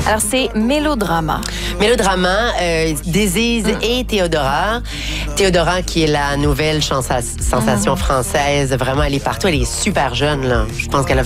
Alors, c'est Mélodrama. Mélodrama, Disease et Théodora. Théodora, qui est la nouvelle sensation française. Vraiment, elle est partout. Elle est super jeune, là. Je pense qu'elle a